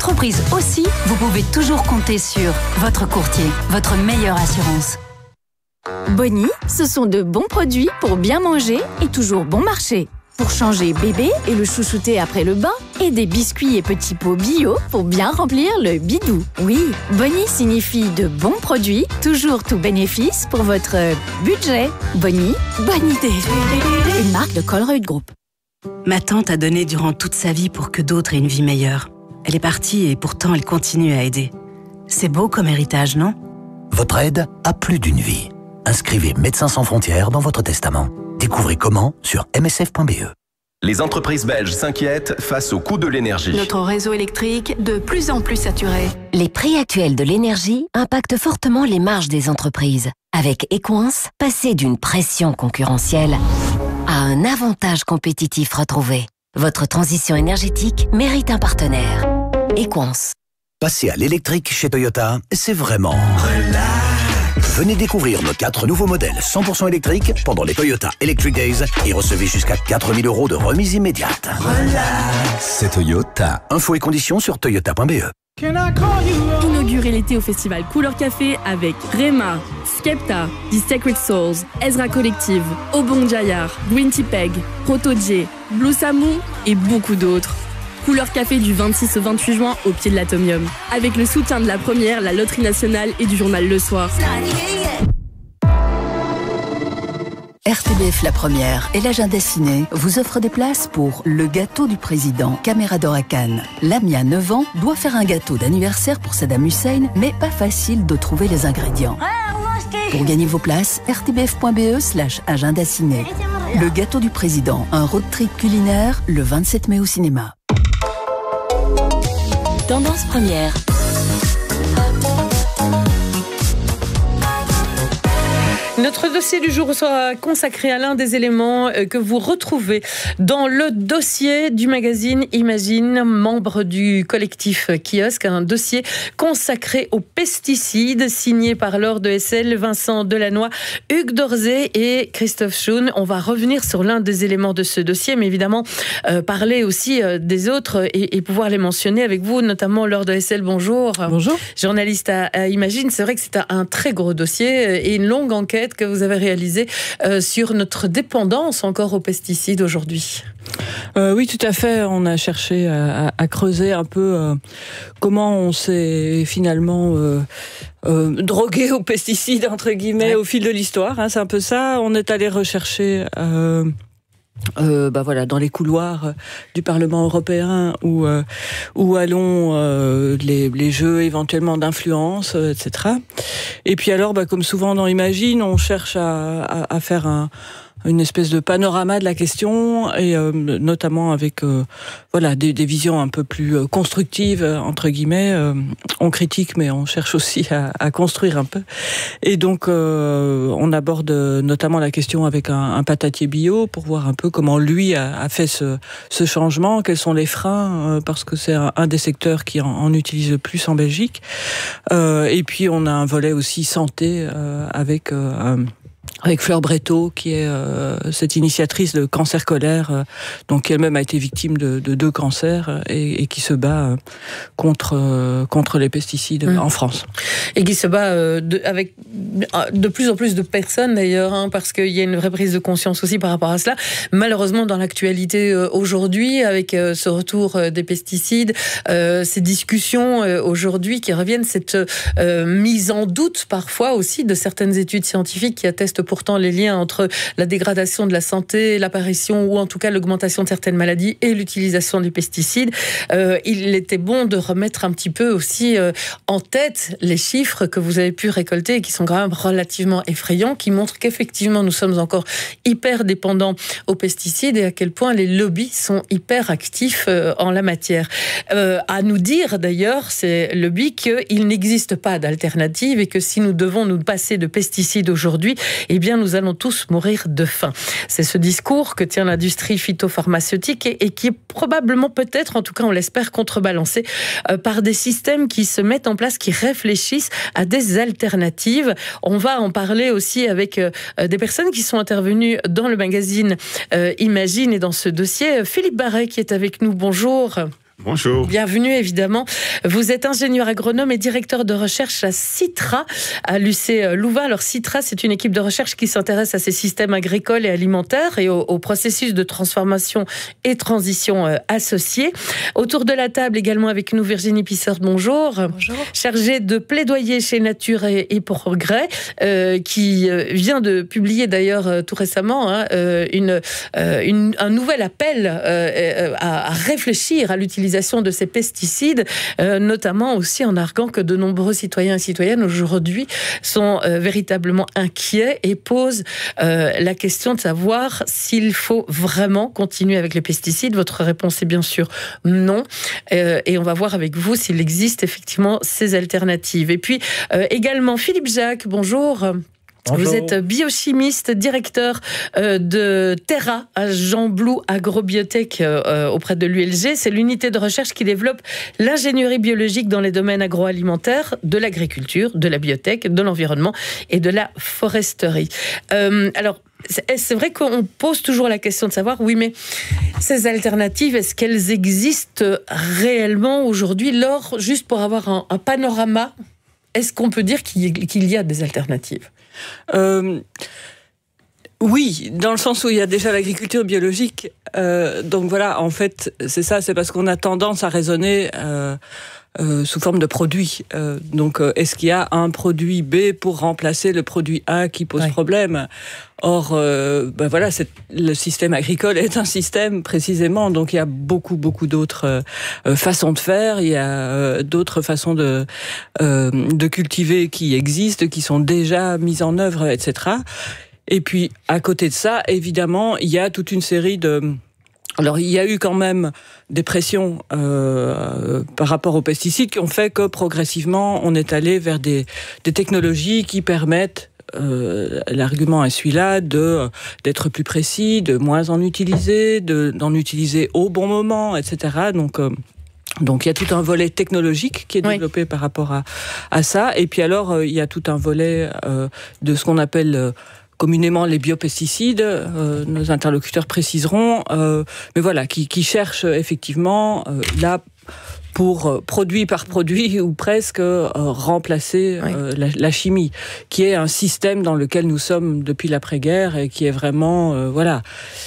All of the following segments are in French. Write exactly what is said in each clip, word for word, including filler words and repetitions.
entreprise aussi, vous pouvez toujours compter sur votre courtier, votre meilleure assurance. Bonnie, ce sont de bons produits pour bien manger et toujours bon marché. Pour changer bébé et le chouchouter après le bain, et des biscuits et petits pots bio pour bien remplir le bidou. Oui, Bonnie signifie de bons produits, toujours tout bénéfice pour votre budget. Bonnie, bonne idée. Une marque de Colruyt Group. Ma tante a donné durant toute sa vie pour que d'autres aient une vie meilleure. Elle est partie et pourtant elle continue à aider. C'est beau comme héritage, non ? Votre aide a plus d'une vie. Inscrivez Médecins sans frontières dans votre testament. Découvrez comment sur m s f point b e. Les entreprises belges s'inquiètent face au coût de l'énergie. Notre réseau électrique de plus en plus saturé. Les prix actuels de l'énergie impactent fortement les marges des entreprises. Avec Equance, passez d'une pression concurrentielle à un avantage compétitif retrouvé. Votre transition énergétique mérite un partenaire. Equance. Passer à l'électrique chez Toyota, c'est vraiment relax. Venez découvrir nos quatre nouveaux modèles cent pour cent électriques pendant les Toyota Electric Days et recevez jusqu'à quatre mille euros de remise immédiate. Relax. C'est Toyota. Infos et conditions sur toyota point b e. Inaugurez l'été au festival Couleur Café avec Rema, Skepta, The Sacred Souls, Ezra Collective, Obong Jayar, Green Tea Peg, Proto-J, Blue Samu et beaucoup d'autres. Couleur Café du vingt-six au vingt-huit juin au pied de l'Atomium. Avec le soutien de la Première, la Loterie Nationale et du journal Le Soir. R T B F La Première et l'agenda ciné vous offrent des places pour Le Gâteau du Président, Caméra d'or à Cannes. Lamia, neuf ans, doit faire un gâteau d'anniversaire pour Saddam Hussein, mais pas facile de trouver les ingrédients. Pour gagner vos places, r t b f point b e slash agenda ciné. Le Gâteau du Président, un road trip culinaire, le vingt-sept mai au cinéma. Tendance première. Notre dossier du jour sera consacré à l'un des éléments que vous retrouvez dans le dossier du magazine Imagine, membre du collectif Kiosque, un dossier consacré aux pesticides, signé par Laure de Hessel, Vincent Delannoy, Hugues Dorzé et Christophe Schoon. On va revenir sur l'un des éléments de ce dossier, mais évidemment euh, parler aussi euh, des autres et, et pouvoir les mentionner avec vous, notamment Laure de Hessel. Bonjour. Bonjour. Journaliste à, à Imagine. C'est vrai que c'est un, un très gros dossier et une longue enquête que vous avez réalisé euh, sur notre dépendance encore aux pesticides aujourd'hui. Euh, oui, tout à fait. On a cherché à, à, à creuser un peu euh, comment on s'est finalement euh, euh, drogué aux pesticides, entre guillemets, ouais. au fil de l'histoire. Hein, c'est un peu ça. On est allé rechercher... Euh, Euh, bah voilà, dans les couloirs du Parlement européen où euh, où allons euh, les les jeux éventuellement d'influence, euh, et cetera. Et puis alors, bah comme souvent dans Imagine, on cherche à à, à faire un une espèce de panorama de la question et euh, notamment avec euh, voilà des, des visions un peu plus euh, constructives entre guillemets. Euh, on critique mais on cherche aussi à, à construire un peu. Et donc euh, on aborde notamment la question avec un, un patatier bio pour voir un peu comment lui a, a fait ce, ce changement, quels sont les freins euh, parce que c'est un, un des secteurs qui en, en utilise le plus en Belgique. Euh, et puis on a un volet aussi santé euh, avec euh, un avec Fleur Bretto, qui est euh, cette initiatrice de cancer colère, euh, donc qui elle-même a été victime de, de deux cancers euh, et, et qui se bat euh, contre euh, contre les pesticides mmh. en France. Et qui se bat euh, de, avec de plus en plus de personnes d'ailleurs, hein, parce qu'il y a une vraie prise de conscience aussi par rapport à cela. Malheureusement, dans l'actualité euh, aujourd'hui, avec euh, ce retour euh, des pesticides, euh, ces discussions euh, aujourd'hui qui reviennent, cette euh, mise en doute parfois aussi de certaines études scientifiques qui attestent pourtant les liens entre la dégradation de la santé, l'apparition ou en tout cas l'augmentation de certaines maladies et l'utilisation des pesticides. Euh, il était bon de remettre un petit peu aussi euh, en tête les chiffres que vous avez pu récolter et qui sont quand même relativement effrayants, qui montrent qu'effectivement nous sommes encore hyper dépendants aux pesticides et à quel point les lobbies sont hyper actifs euh, en la matière. Euh, à nous dire d'ailleurs, ces lobbies, qu'il n'existe pas d'alternative et que si nous devons nous passer de pesticides aujourd'hui, eh bien, nous allons tous mourir de faim. C'est ce discours que tient l'industrie phytopharmaceutique et, et qui est probablement, peut-être, en tout cas, on l'espère, contrebalancé euh, par des systèmes qui se mettent en place, qui réfléchissent à des alternatives. On va en parler aussi avec euh, des personnes qui sont intervenues dans le magazine euh, Imagine et dans ce dossier. Philippe Barret qui est avec nous. Bonjour. Bonjour. Bienvenue, évidemment. Vous êtes ingénieur agronome et directeur de recherche à Citra, à l'U C Louvain. Alors Citra, c'est une équipe de recherche qui s'intéresse à ces systèmes agricoles et alimentaires et au, au processus de transformation et transition euh, associés. Autour de la table également avec nous Virginie Pissert, bonjour. Bonjour. Chargée de plaidoyer chez Nature et, et Progrès, euh, qui euh, vient de publier d'ailleurs euh, tout récemment hein, euh, une, euh, une, un nouvel appel euh, à, à réfléchir à l'utilisation de ces pesticides, euh, notamment aussi en arguant que de nombreux citoyens et citoyennes aujourd'hui sont euh, véritablement inquiets et posent euh, la question de savoir s'il faut vraiment continuer avec les pesticides. Votre réponse est bien sûr non. Euh, et on va voir avec vous s'il existe effectivement ces alternatives. Et puis euh, également Philippe Jacques, bonjour. Bonjour. Vous êtes biochimiste, directeur euh, de Terra à Jean Blou Agrobiotech euh, auprès de l'U L G. C'est l'unité de recherche qui développe l'ingénierie biologique dans les domaines agroalimentaires, de l'agriculture, de la biotech, de l'environnement et de la foresterie. Euh, alors, c'est vrai qu'on pose toujours la question de savoir, oui, mais ces alternatives, est-ce qu'elles existent réellement aujourd'hui? Laure, juste pour avoir un, un panorama, est-ce qu'on peut dire qu'il y a des alternatives? Euh, oui, dans le sens où il y a déjà l'agriculture biologique. Euh, donc voilà, en fait, c'est ça, c'est parce qu'on a tendance à raisonner euh, euh, sous forme de produit. Euh, donc, euh, est-ce qu'il y a un produit B pour remplacer le produit A qui pose ouais. problème? Or, euh, ben voilà, c'est, le système agricole est un système précisément, donc il y a beaucoup, beaucoup d'autres euh, façons de faire, il y a euh, d'autres façons de, euh, de cultiver qui existent, qui sont déjà mises en œuvre, et cetera. Et puis, à côté de ça, évidemment, il y a toute une série de... Alors, il y a eu quand même des pressions euh, par rapport aux pesticides qui ont fait que progressivement, on est allé vers des, des technologies qui permettent Euh, l'argument est celui-là de d'être plus précis, de moins en utiliser, de d'en utiliser au bon moment, et cetera. Donc euh, donc il y a tout un volet technologique qui est développé oui. par rapport à à ça. Et puis alors euh, il y a tout un volet euh, de ce qu'on appelle euh, communément les biopesticides, euh, nos interlocuteurs préciseront, euh, mais voilà, qui, qui cherchent effectivement euh, là pour euh, produit par produit ou presque euh, remplacer euh, oui. la, la chimie, qui est un système dans lequel nous sommes depuis l'après-guerre et qui est vraiment, euh, voilà,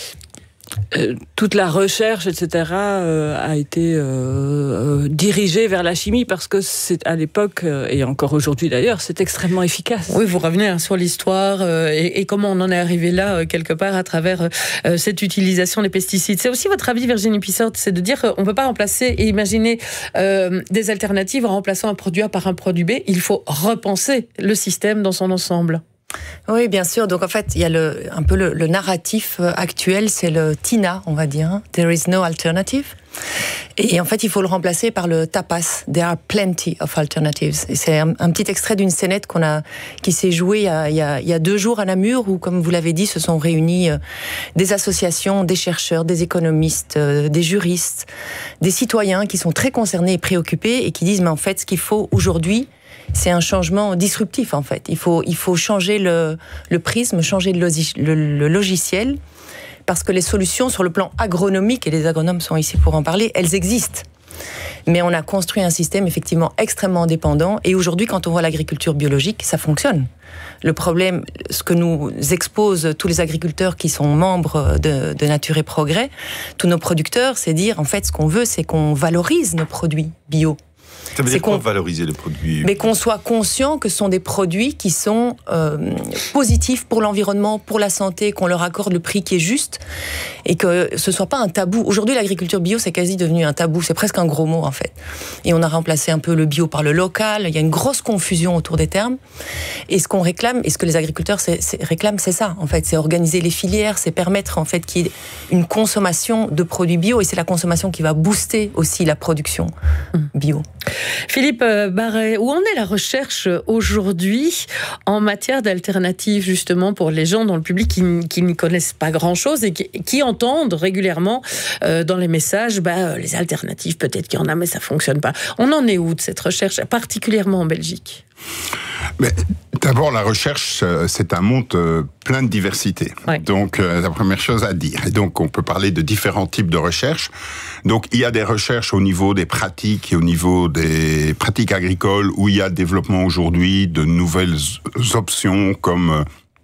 euh, toute la recherche, et cetera, euh, a été euh, euh, dirigée vers la chimie parce que c'est à l'époque, euh, et encore aujourd'hui d'ailleurs, c'est extrêmement efficace. Oui, vous revenez hein, sur l'histoire euh, et, et comment on en est arrivé là, euh, quelque part, à travers euh, cette utilisation des pesticides. C'est aussi votre avis, Virginie Pissert, c'est de dire qu'on ne peut pas remplacer et imaginer euh, des alternatives en remplaçant un produit A par un produit B. Il faut repenser le système dans son ensemble. Oui, bien sûr. Donc en fait, il y a le, un peu le, le narratif actuel, c'est le TINA, on va dire. There is no alternative. Et en fait, il faut le remplacer par le TAPAS. There are plenty of alternatives. Et c'est un, un petit extrait d'une scénette qu'on a, qui s'est jouée il y, a, il, y a, il y a deux jours à Namur, où, comme vous l'avez dit, se sont réunis des associations, des chercheurs, des économistes, des juristes, des citoyens qui sont très concernés et préoccupés et qui disent, mais en fait, ce qu'il faut aujourd'hui, c'est un changement disruptif, en fait. Il faut, il faut changer le, le prisme, changer le, le, le logiciel, parce que les solutions sur le plan agronomique, et les agronomes sont ici pour en parler, elles existent. Mais on a construit un système effectivement extrêmement dépendant, et aujourd'hui, quand on voit l'agriculture biologique, ça fonctionne. Le problème, ce que nous exposent tous les agriculteurs qui sont membres de, de Nature et Progrès, tous nos producteurs, c'est dire, en fait, ce qu'on veut, c'est qu'on valorise nos produits bio. Ça veut dire quoi, valoriser les produits? Mais qu'on soit conscient que ce sont des produits qui sont euh, positifs pour l'environnement, pour la santé, qu'on leur accorde le prix qui est juste, et que ce soit pas un tabou. Aujourd'hui, l'agriculture bio, c'est quasi devenu un tabou, c'est presque un gros mot en fait. Et on a remplacé un peu le bio par le local, il y a une grosse confusion autour des termes. Et ce qu'on réclame, et ce que les agriculteurs c'est, c'est, réclament, c'est ça, en fait, c'est organiser les filières, c'est permettre en fait qu'il y ait une consommation de produits bio, et c'est la consommation qui va booster aussi la production bio. Philippe Barret, où en est la recherche aujourd'hui en matière d'alternatives, justement, pour les gens dans le public qui, qui n'y connaissent pas grand-chose et qui, qui entendent régulièrement euh, dans les messages, bah, les alternatives, peut-être qu'il y en a, mais ça ne fonctionne pas. On en est où de cette recherche, particulièrement en Belgique ? Mais D'abord, la recherche, c'est un monde plein de diversité. Ouais. Donc, euh, la première chose à dire. Et donc, on peut parler de différents types de recherches. Donc, il y a des recherches au niveau des pratiques et au niveau des pratiques agricoles où il y a le développement aujourd'hui de nouvelles options comme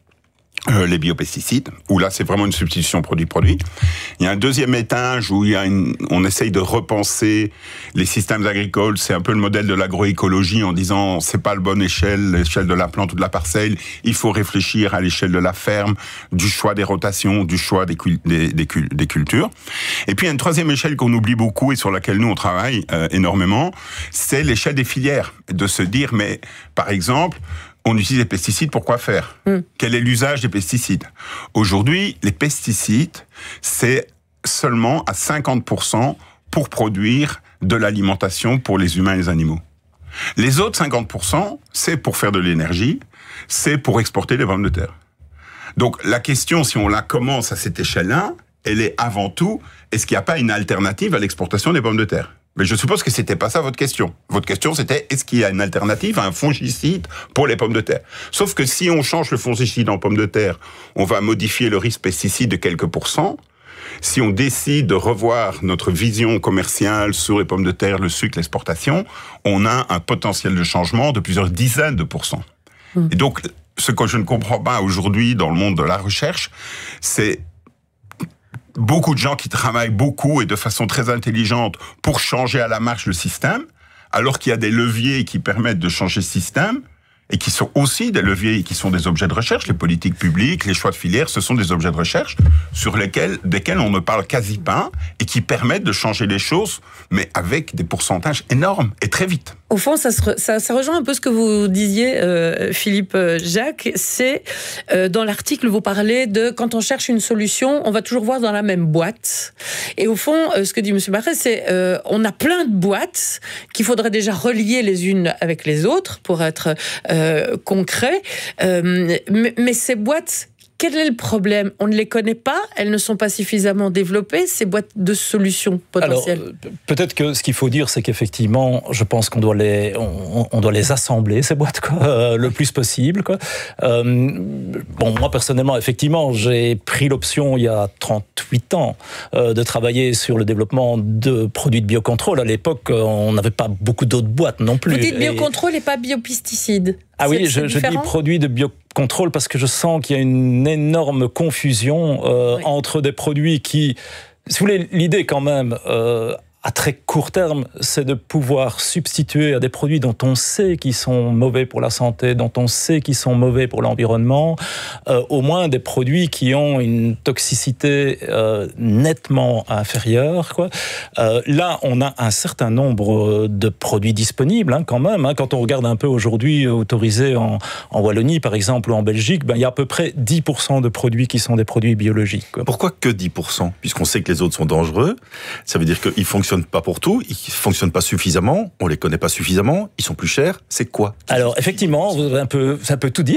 Euh, les biopesticides, où là c'est vraiment une substitution produit-produit. Il y a un deuxième étage où il y a une, on essaye de repenser les systèmes agricoles. C'est un peu le modèle de l'agroécologie en disant c'est pas le bonne échelle, l'échelle de la plante ou de la parcelle. Il faut réfléchir à l'échelle de la ferme, du choix des rotations, du choix des, des, des, des cultures. Et puis il y a une troisième échelle qu'on oublie beaucoup et sur laquelle nous on travaille euh, énormément, c'est l'échelle des filières. De se dire mais par exemple on utilise les pesticides pour quoi faire ? mm. Quel est l'usage des pesticides ? Aujourd'hui, les pesticides, c'est seulement à cinquante pour cent pour produire de l'alimentation pour les humains et les animaux. Les autres cinquante pour cent, c'est pour faire de l'énergie, c'est pour exporter les pommes de terre. Donc la question, si on la commence à cette échelle-là, elle est avant tout, est-ce qu'il n'y a pas une alternative à l'exportation des pommes de terre ? Mais je suppose que c'était pas ça votre question. Votre question, c'était, est-ce qu'il y a une alternative à un fongicide pour les pommes de terre ? Sauf que si on change le fongicide en pommes de terre, on va modifier le risque pesticide de quelques pourcents. Si on décide de revoir notre vision commerciale sur les pommes de terre, le sucre, l'exportation, on a un potentiel de changement de plusieurs dizaines de pourcents. Mmh. Et donc, ce que je ne comprends pas aujourd'hui dans le monde de la recherche, c'est beaucoup de gens qui travaillent beaucoup et de façon très intelligente pour changer à la marche le système, alors qu'il y a des leviers qui permettent de changer ce système et qui sont aussi des leviers qui sont des objets de recherche. Les politiques publiques, les choix de filière, ce sont des objets de recherche sur lesquels, desquels on ne parle quasi pas et qui permettent de changer les choses, mais avec des pourcentages énormes et très vite. Au fond, ça, se re, ça, ça rejoint un peu ce que vous disiez, euh, Philippe euh, Jacques. C'est, euh, dans l'article, vous parlez de quand on cherche une solution, on va toujours voir dans la même boîte. Et au fond, euh, ce que dit M. Barret, c'est euh, on a plein de boîtes qu'il faudrait déjà relier les unes avec les autres pour être euh, concret. Euh, mais, mais ces boîtes, quel est le problème ? On ne les connaît pas, elles ne sont pas suffisamment développées, ces boîtes de solutions potentielles. Alors, peut-être que ce qu'il faut dire, c'est qu'effectivement, je pense qu'on doit les, on, on doit les assembler, ces boîtes, quoi, euh, le plus possible, quoi. Euh, bon, moi, personnellement, effectivement, j'ai pris l'option, il y a trente-huit ans, euh, de travailler sur le développement de produits de biocontrôle. À l'époque, on n'avait pas beaucoup d'autres boîtes non plus. Vous dites biocontrôle et, et pas biopesticides. Ah oui, je, je dis produits de biocontrôle parce que je sens qu'il y a une énorme confusion euh, oui. entre des produits qui... Si vous voulez, l'idée quand même... Euh, à très court terme, c'est de pouvoir substituer à des produits dont on sait qu'ils sont mauvais pour la santé, dont on sait qu'ils sont mauvais pour l'environnement, euh, au moins des produits qui ont une toxicité euh, nettement inférieure, quoi. Euh, là, on a un certain nombre de produits disponibles, hein, quand même. Hein. Quand on regarde un peu aujourd'hui autorisés en, en Wallonie, par exemple, ou en Belgique, ben, il y a à peu près dix pour cent de produits qui sont des produits biologiques, quoi. Pourquoi que dix pour cent ? Puisqu'on sait que les autres sont dangereux, ça veut dire qu'ils fonctionnent pas pour tout, ils fonctionnent pas suffisamment, on les connaît pas suffisamment, ils sont plus chers, c'est quoi ? Alors effectivement, vous avez un peu, ça peut tout dire.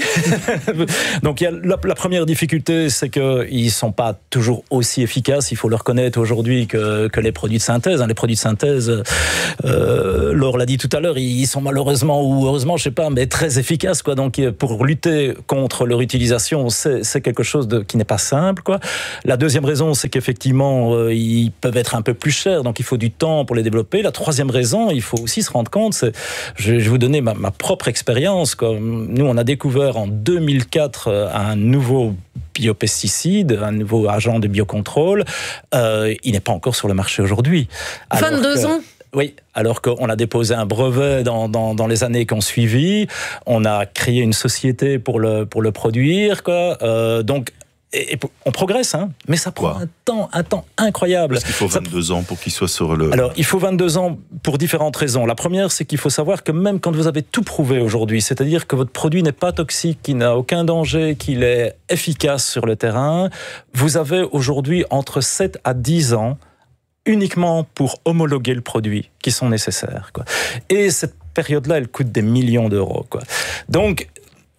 Donc il y a la, la première difficulté, c'est que ils sont pas toujours aussi efficaces. Il faut le reconnaître aujourd'hui que, que les produits de synthèse. Hein, les produits de synthèse, euh, Laure l'a dit tout à l'heure, ils sont malheureusement ou heureusement, je sais pas, mais très efficaces, quoi. Donc pour lutter contre leur utilisation, c'est, c'est quelque chose de, qui n'est pas simple, quoi. La deuxième raison, c'est qu'effectivement, euh, ils peuvent être un peu plus chers, donc il faut du temps pour les développer. La troisième raison, il faut aussi se rendre compte, c'est, je vais vous donner ma, ma propre expérience. Nous, on a découvert en deux mille quatre un nouveau biopesticide, un nouveau agent de biocontrôle. Euh, il n'est pas encore sur le marché aujourd'hui. vingt-deux que, ans Oui, alors qu'on a déposé un brevet dans, dans, dans les années qui ont suivi. On a créé une société pour le, pour le produire, quoi. Euh, donc, Et, et on progresse, hein, mais ça prend un temps, un temps incroyable. Parce qu'il faut vingt-deux ans pour qu'il soit sur le... Alors, il faut vingt-deux ans pour différentes raisons. La première, c'est qu'il faut savoir que même quand vous avez tout prouvé aujourd'hui, c'est-à-dire que votre produit n'est pas toxique, qu'il n'a aucun danger, qu'il est efficace sur le terrain, vous avez aujourd'hui entre sept à dix ans uniquement pour homologuer le produit qui sont nécessaires, quoi. Et cette période-là, elle coûte des millions d'euros, quoi. Donc,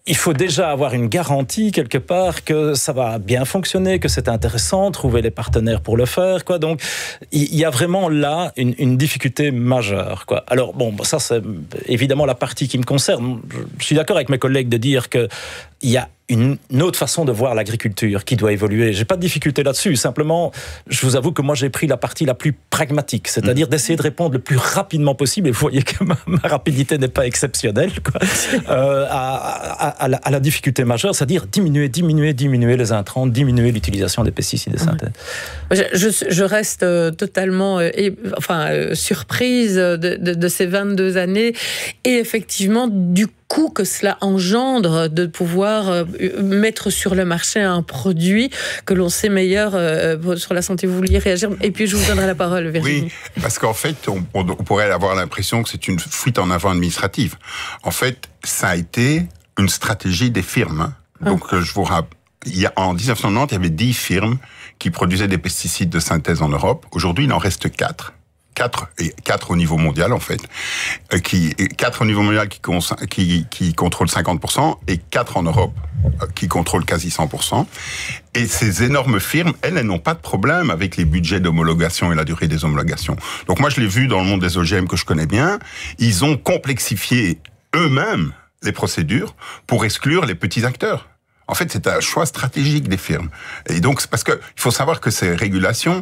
il faut déjà avoir une garantie quelque part que ça va bien fonctionner, que c'est intéressant, trouver les partenaires pour le faire, quoi. Donc, il y a vraiment là une, une difficulté majeure, quoi. Alors, bon, ça, c'est évidemment la partie qui me concerne. Je suis d'accord avec mes collègues de dire que il y a une autre façon de voir l'agriculture qui doit évoluer. J'ai pas de difficulté là-dessus. Simplement, je vous avoue que moi, j'ai pris la partie la plus pragmatique, c'est-à-dire mmh. d'essayer de répondre le plus rapidement possible. Et vous voyez que ma, ma rapidité n'est pas exceptionnelle, quoi, euh, à, à, à, la, à la difficulté majeure, c'est-à-dire diminuer, diminuer, diminuer les intrants, diminuer l'utilisation des pesticides de synthèse. Mmh. Je, je, je reste totalement euh, et, enfin, euh, surprise de, de, de ces vingt-deux années et effectivement du coût que cela engendre de pouvoir euh, mettre sur le marché un produit que l'on sait meilleur euh, sur la santé. Vous vouliez réagir? Et puis je vous donnerai la parole, Virginie. Oui, parce qu'en fait, on, on pourrait avoir l'impression que c'est une fuite en avant administrative. En fait, ça a été une stratégie des firmes. Donc, ah. je vous rappelle, il y a, en dix-neuf cent quatre-vingt-dix, il y avait dix firmes qui produisaient des pesticides de synthèse en Europe. Aujourd'hui, il en reste quatre. Quatre, et quatre au niveau mondial, en fait, euh, qui, quatre au niveau mondial qui, qui, qui contrôlent cinquante pour cent et quatre en Europe euh, qui contrôlent quasi cent pour cent. Et ces énormes firmes, elles, elles n'ont pas de problème avec les budgets d'homologation et la durée des homologations. Donc moi, je l'ai vu dans le monde des O G M que je connais bien, ils ont complexifié eux-mêmes les procédures pour exclure les petits acteurs. En fait, c'est un choix stratégique des firmes. Et donc, c'est parce que il faut savoir que ces régulations,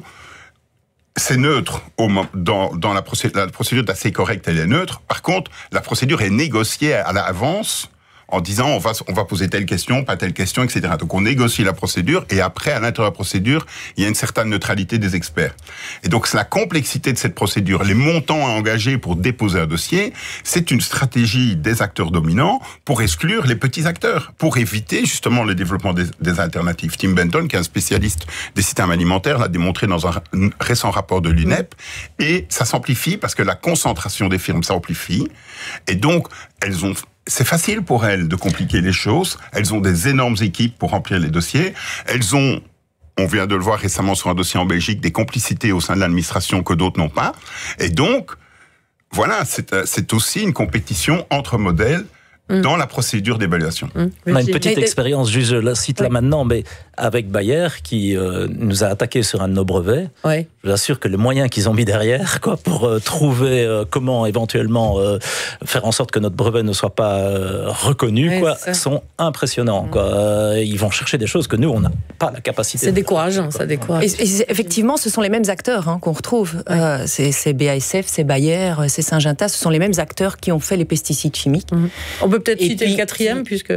c'est neutre au, dans, dans la procédure, la procédure d'assez correcte, elle est neutre. Par contre, la procédure est négociée à l'avance en disant on va, on va poser telle question, pas telle question, et cetera. Donc on négocie la procédure et après, à l'intérieur de la procédure, il y a une certaine neutralité des experts. Et donc la complexité de cette procédure, les montants à engager pour déposer un dossier, c'est une stratégie des acteurs dominants pour exclure les petits acteurs, pour éviter justement le développement des, des alternatives. Tim Benton, qui est un spécialiste des systèmes alimentaires, l'a démontré dans un récent rapport de l'U N E P. Et ça s'amplifie parce que la concentration des firmes s'amplifie. Et donc, elles ont... C'est facile pour elles de compliquer les choses. Elles ont des énormes équipes pour remplir les dossiers. Elles ont, on vient de le voir récemment sur un dossier en Belgique, des complicités au sein de l'administration que d'autres n'ont pas. Et donc, voilà, c'est, c'est aussi une compétition entre modèles mmh. dans la procédure d'évaluation. Mmh. On a une petite expérience, juste je la cite là maintenant, mais avec Bayer qui euh, nous a attaqué sur un de nos brevets. Ouais. Je vous assure que les moyens qu'ils ont mis derrière, quoi, pour euh, trouver euh, comment éventuellement euh, faire en sorte que notre brevet ne soit pas euh, reconnu, ouais, quoi, sont impressionnants. Mmh. Quoi. Euh, ils vont chercher des choses que nous, on n'a pas la capacité. C'est de décourageant, ça décourage. Et, et effectivement, ce sont les mêmes acteurs hein, qu'on retrouve. Ouais. Euh, c'est, c'est B A S F, c'est Bayer, c'est Syngenta, ce sont les mêmes acteurs qui ont fait les pesticides chimiques. Mmh. On peut peut-être et citer puis, le quatrième, puisque...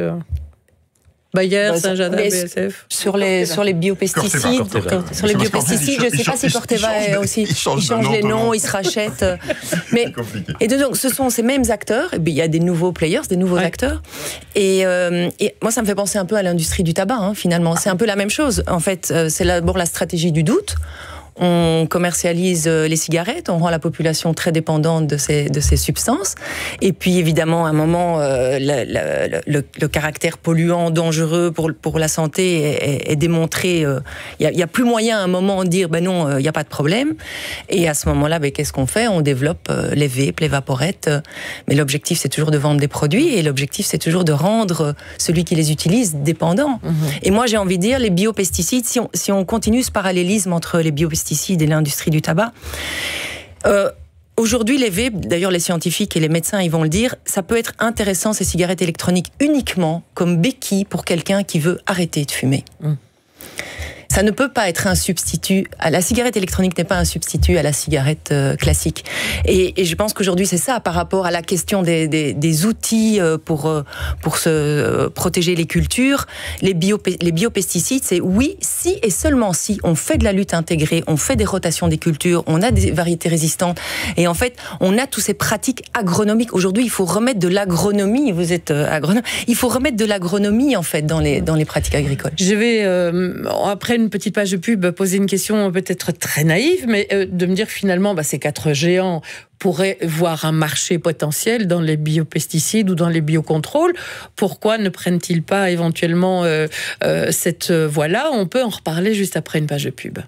Bayer, bah, Syngenta, B S F. Sur les, sur les biopesticides, Corteva. Corteva. sur les biopesticides, je ne sais pas si Corteva est aussi. Ils changent, ils changent les noms, ils se rachètent. Mais, et donc, ce sont ces mêmes acteurs. Et il y a des nouveaux players, des nouveaux ouais. acteurs. Et, euh, et moi, ça me fait penser un peu à l'industrie du tabac, hein, finalement. C'est un peu la même chose. En fait, c'est d'abord la stratégie du doute. On commercialise les cigarettes, on rend la population très dépendante de ces, de ces substances. Et puis, évidemment, à un moment, euh, le, le, le, le caractère polluant, dangereux pour, pour la santé est, est démontré. Il euh, n'y a, a plus moyen à un moment de dire, ben non, il euh, n'y a pas de problème. Et à ce moment-là, ben, qu'est-ce qu'on fait? On développe euh, les vapes, les vaporettes. Mais l'objectif, c'est toujours de vendre des produits. Et l'objectif, c'est toujours de rendre celui qui les utilise dépendant. Mmh. Et moi, j'ai envie de dire, les biopesticides, si on, si on continue ce parallélisme entre les biopesticides et l'industrie du tabac. Euh, aujourd'hui, les vapes, d'ailleurs les scientifiques et les médecins, ils vont le dire, ça peut être intéressant, ces cigarettes électroniques, uniquement comme béquille pour quelqu'un qui veut arrêter de fumer. Mmh. Ça ne peut pas être un substitut. La cigarette électronique n'est pas un substitut à la cigarette euh, classique. Et, et je pense qu'aujourd'hui, c'est ça, par rapport à la question des, des, des outils pour, euh, pour se euh, protéger les cultures. Les, bio, les biopesticides, c'est oui, si et seulement si on fait de la lutte intégrée, on fait des rotations des cultures, on a des variétés résistantes. Et en fait, on a toutes ces pratiques agronomiques. Aujourd'hui, il faut remettre de l'agronomie. Vous êtes euh, agronome. Il faut remettre de l'agronomie, en fait, dans les, dans les pratiques agricoles. Je vais, euh, après une petite page de pub, poser une question peut-être très naïve, mais euh, de me dire finalement, bah, ces quatre géants pourraient voir un marché potentiel dans les biopesticides ou dans les biocontrôles. Pourquoi ne prennent-ils pas éventuellement euh, euh, cette voie-là? On peut en reparler juste après une page de pub.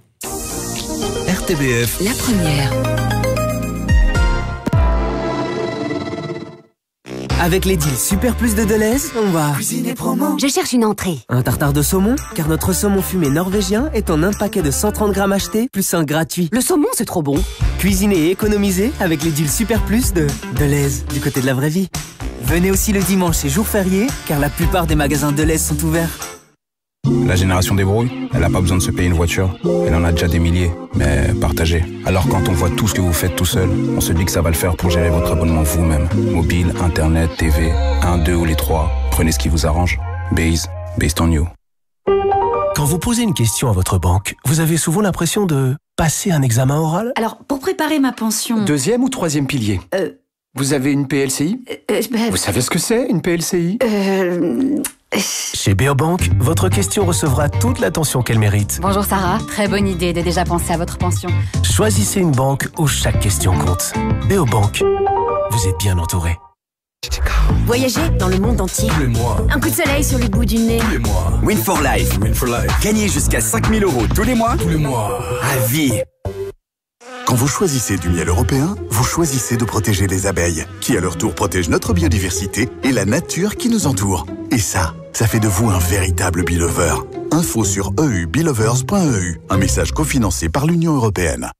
R T B F, la première. Avec les deals Super Plus de Deleuze, on va... Cuisiner promo. Je cherche une entrée. Un tartare de saumon, car notre saumon fumé norvégien est en un paquet de cent trente grammes achetés, plus un gratuit. Le saumon, c'est trop bon. Cuisiner et économiser avec les deals Super Plus de Deleuze, du côté de la vraie vie. Venez aussi le dimanche et jour férié, car la plupart des magasins Deleuze sont ouverts. La génération débrouille, elle n'a pas besoin de se payer une voiture. Elle en a déjà des milliers, mais partagée. Alors quand on voit tout ce que vous faites tout seul, on se dit que ça va le faire pour gérer votre abonnement vous-même. Mobile, Internet, T V, un, deux ou les trois. Prenez ce qui vous arrange. Base, based on you. Quand vous posez une question à votre banque, vous avez souvent l'impression de passer un examen oral? Alors, pour préparer ma pension... Deuxième ou troisième pilier? Euh... Vous avez une P L C I? euh, bah... Vous savez ce que c'est, une P L C I? Euh... Chez Beobank, votre question recevra toute l'attention qu'elle mérite. Bonjour Sarah, très bonne idée de déjà penser à votre pension. Choisissez une banque où chaque question compte. Beobank, vous êtes bien entouré. Voyager dans le monde entier. Tous les mois. Un coup de soleil sur le bout du nez. Tous les mois. Win for Life. Win for Life. Gagnez jusqu'à cinq mille euros tous les mois. Tous les mois. À vie. Quand vous choisissez du miel européen, vous choisissez de protéger les abeilles, qui à leur tour protègent notre biodiversité et la nature qui nous entoure. Et ça, ça fait de vous un véritable Beelover. Info sur e u beelovers point e u, un message cofinancé par l'Union européenne.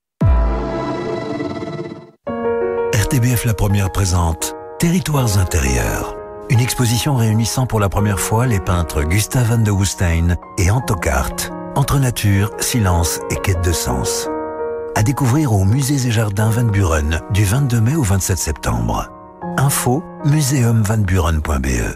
R T B F La Première présente Territoires intérieurs. Une exposition réunissant pour la première fois les peintres Gustave van de Woestijn et Anto Kaart. Entre nature, silence et quête de sens. À découvrir au Musées et Jardins Van Buren du vingt-deux mai au vingt-sept septembre. Info museum van buren point b e.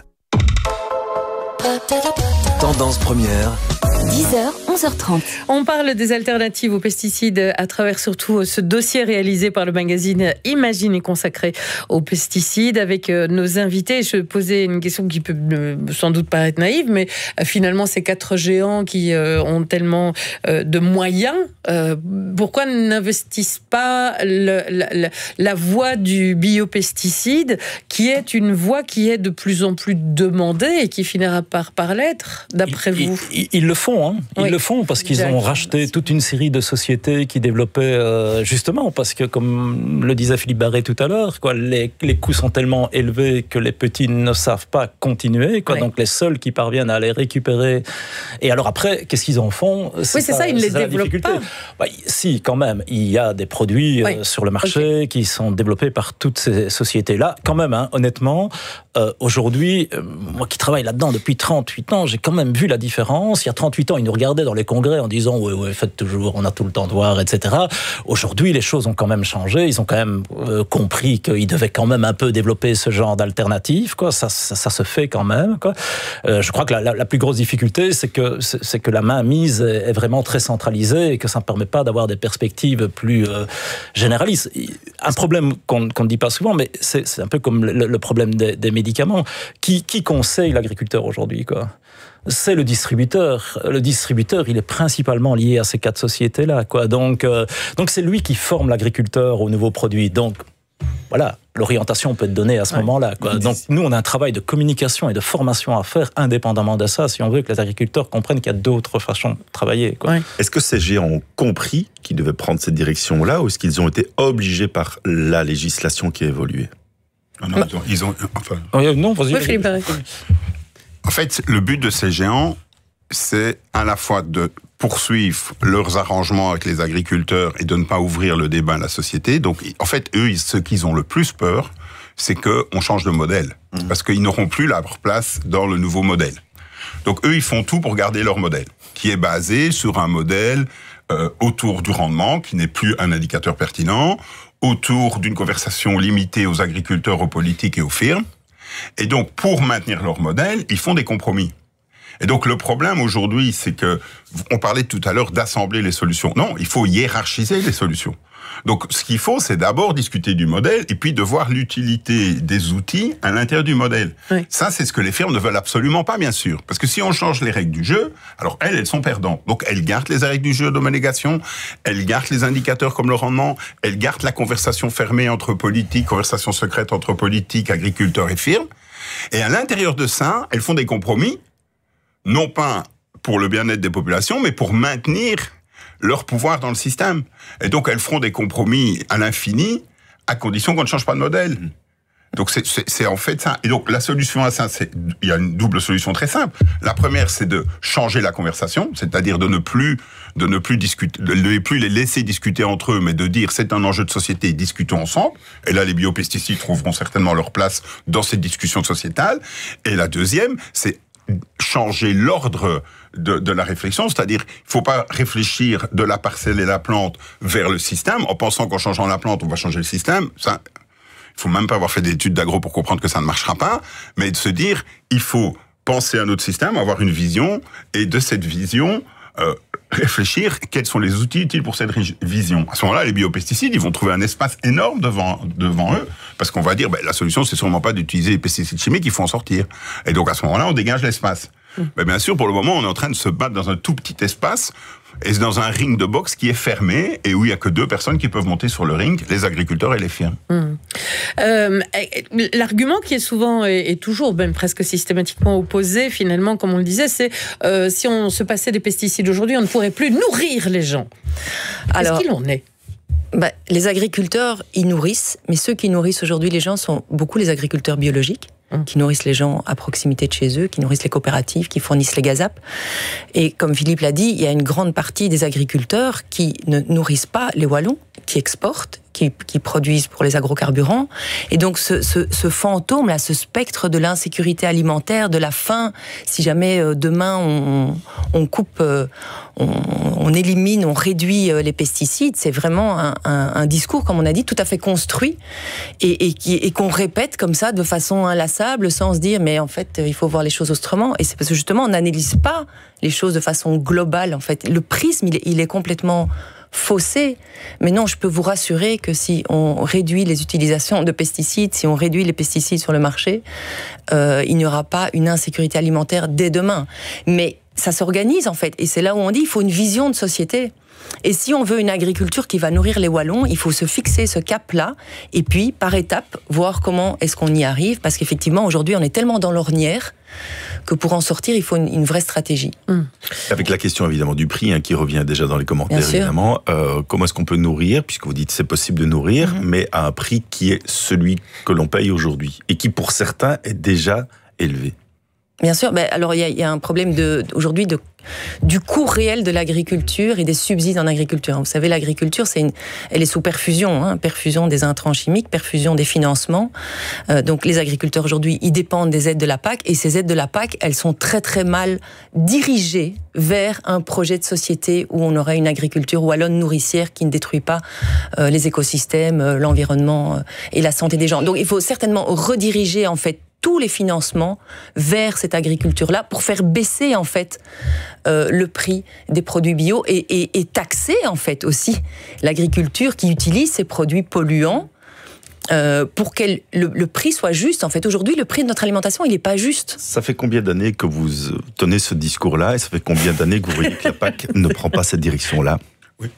Tendance première. dix heures, onze heures trente. On parle des alternatives aux pesticides à travers surtout ce dossier réalisé par le magazine Imagine et consacré aux pesticides avec nos invités. Je posais une question qui peut sans doute paraître naïve, mais finalement ces quatre géants qui ont tellement de moyens, pourquoi n'investissent pas le, la, la voie du biopesticide qui est une voie qui est de plus en plus demandée et qui finira par, par l'être, d'après ils, vous? Ils, ils le font, hein. Ils oui. le font parce qu'ils ont racheté toute une série de sociétés qui développaient euh, justement parce que, comme le disait Philippe Barret tout à l'heure, quoi, les, les coûts sont tellement élevés que les petits ne savent pas continuer, quoi. Oui. Donc les seuls qui parviennent à les récupérer. Et alors après, qu'est-ce qu'ils en font? C'est Oui, c'est ça, ça ils ne les développent pas. Bah, si, quand même, il y a des produits oui. euh, sur le marché okay. qui sont développés par toutes ces sociétés-là. Quand même, hein, honnêtement, euh, aujourd'hui, euh, moi qui travaille là-dedans depuis trente-huit ans, j'ai quand même vu la différence. Il y a trente-huit ans, ils nous regardaient dans les congrès en disant ouais, ouais, faites toujours, on a tout le temps de voir, et cetera. Aujourd'hui, les choses ont quand même changé. Ils ont quand même euh, compris qu'ils devaient quand même un peu développer ce genre d'alternative, quoi. Ça, ça, ça se fait quand même, quoi. Euh, je crois que la, la, la plus grosse difficulté, c'est que c'est, c'est que la mainmise est, est vraiment très centralisée et que ça ne permet pas d'avoir des perspectives plus euh, généralistes. Un problème qu'on, qu'on ne dit pas souvent, mais c'est, c'est un peu comme le, le problème des, des médicaments. Qui, qui conseille l'agriculteur aujourd'hui, quoi? C'est le distributeur. Le distributeur, il est principalement lié à ces quatre sociétés-là, quoi. Donc, euh, donc c'est lui qui forme l'agriculteur aux nouveaux produits. Donc, voilà, l'orientation peut être donnée à ce ouais. moment-là, quoi. Donc, nous, on a un travail de communication et de formation à faire indépendamment de ça, si on veut que les agriculteurs comprennent qu'il y a d'autres façons de travailler, quoi. Ouais. Est-ce que ces géants ont compris qu'ils devaient prendre cette direction-là, ou est-ce qu'ils ont été obligés par la législation qui a évolué? Non, non, ils ont... Ils ont enfin... oh, non, vas-y. Oui, Philippe. En fait, le but de ces géants, c'est à la fois de poursuivre leurs arrangements avec les agriculteurs et de ne pas ouvrir le débat à la société. Donc, en fait, eux, ce qu'ils ont le plus peur, c'est qu'on change de modèle. Mmh. Parce qu'ils n'auront plus leur place dans le nouveau modèle. Donc, eux, ils font tout pour garder leur modèle, qui est basé sur un modèle euh, autour du rendement, qui n'est plus un indicateur pertinent, autour d'une conversation limitée aux agriculteurs, aux politiques et aux firmes. Et donc, pour maintenir leur modèle, ils font des compromis. Et donc, le problème aujourd'hui, c'est que, on parlait tout à l'heure d'assembler les solutions. Non, il faut hiérarchiser les solutions. Donc, ce qu'il faut, c'est d'abord discuter du modèle et puis de voir l'utilité des outils à l'intérieur du modèle. Oui. Ça, c'est ce que les firmes ne veulent absolument pas, bien sûr. Parce que si on change les règles du jeu, alors elles, elles sont perdantes. Donc, elles gardent les règles du jeu d'homologation, elles gardent les indicateurs comme le rendement, elles gardent la conversation fermée entre politiques, conversation secrète entre politiques, agriculteurs et firmes. Et à l'intérieur de ça, elles font des compromis, non pas pour le bien-être des populations, mais pour maintenir leur pouvoir dans le système. Et donc, elles feront des compromis à l'infini, à condition qu'on ne change pas de modèle. Donc c'est, c'est, c'est en fait ça. Et donc la solution à ça, c'est il y a une double solution très simple. La première, c'est de changer la conversation, c'est-à-dire de ne plus de ne plus discuter, de ne plus les laisser discuter entre eux, mais de dire c'est un enjeu de société, discutons ensemble. Et là, les biopesticides trouveront certainement leur place dans cette discussion sociétale. Et la deuxième, c'est changer l'ordre de, de la réflexion, c'est-à-dire il faut pas réfléchir de la parcelle et la plante vers le système en pensant qu'en changeant la plante on va changer le système. Ça, il faut même pas avoir fait d'études d'agro pour comprendre que ça ne marchera pas, mais de se dire il faut penser à notre système, avoir une vision et de cette vision euh, réfléchir quels sont les outils utiles pour cette vision. À ce moment-là, les biopesticides, ils vont trouver un espace énorme devant devant eux, parce qu'on va dire, ben, la solution, c'est sûrement pas d'utiliser les pesticides chimiques, il faut en sortir. Et donc, à ce moment-là, on dégage l'espace. Mmh. Mais bien sûr, pour le moment, on est en train de se battre dans un tout petit espace, et c'est dans un ring de boxe qui est fermé, et où il y a que deux personnes qui peuvent monter sur le ring, les agriculteurs et les firmes. Mmh. Euh, l'argument qui est souvent et, et toujours, même presque systématiquement opposé, finalement, comme on le disait, c'est euh, si on se passait des pesticides aujourd'hui, on ne pourrait plus nourrir les gens. Alors, Qu'est-ce qu'il en est ? Bah, les agriculteurs, ils nourrissent, mais ceux qui nourrissent aujourd'hui les gens sont beaucoup les agriculteurs biologiques, mmh. qui nourrissent les gens à proximité de chez eux, qui nourrissent les coopératives, qui fournissent les gazapes. Et comme Philippe l'a dit, il y a une grande partie des agriculteurs qui ne nourrissent pas les Wallons, qui exportent, qui, qui produisent pour les agrocarburants. Et donc ce, ce, ce fantôme-là, ce spectre de l'insécurité alimentaire, de la faim, si jamais euh, demain on, on coupe, euh, on, on élimine, on réduit euh, les pesticides, c'est vraiment un, un, un discours, comme on a dit, tout à fait construit et, et, qui, et qu'on répète comme ça de façon inlassable sans se dire mais en fait il faut voir les choses autrement. Et c'est parce que justement on n'analyse pas les choses de façon globale. En fait, le prisme il est, il est complètement faussé. Mais non, je peux vous rassurer que si on réduit les utilisations de pesticides, si on réduit les pesticides sur le marché, euh, il n'y aura pas une insécurité alimentaire dès demain. Mais ça s'organise en fait, et c'est là où on dit il faut une vision de société. Et si on veut une agriculture qui va nourrir les Wallons, il faut se fixer ce cap-là, et puis par étapes, voir comment est-ce qu'on y arrive, parce qu'effectivement aujourd'hui on est tellement dans l'ornière que pour en sortir, il faut une, une vraie stratégie. Mmh. Avec la question évidemment du prix, hein, qui revient déjà dans les commentaires, évidemment, euh, comment est-ce qu'on peut nourrir, puisque vous dites c'est possible de nourrir, mmh. mais à un prix qui est celui que l'on paye aujourd'hui, et qui pour certains est déjà élevé. Bien sûr, ben alors il y, y a un problème de, aujourd'hui de, du coût réel de l'agriculture et des subsides en agriculture. Vous savez, l'agriculture, c'est une, elle est sous perfusion, hein, perfusion des intrants chimiques, perfusion des financements. Euh, donc les agriculteurs aujourd'hui, ils dépendent des aides de la P A C, et ces aides de la P A C, elles sont très très mal dirigées vers un projet de société où on aurait une agriculture wallonne nourricière qui ne détruit pas euh, les écosystèmes, euh, l'environnement euh, et la santé des gens. Donc il faut certainement rediriger en fait tous les financements vers cette agriculture-là pour faire baisser en fait euh, le prix des produits bio et, et, et taxer en fait aussi l'agriculture qui utilise ces produits polluants euh, pour que le, le prix soit juste. En fait, aujourd'hui, le prix de notre alimentation, il n'est pas juste. Ça fait combien d'années que vous tenez ce discours-là et ça fait combien d'années que vous voyez que la P A C ne prend pas cette direction-là ? Oui.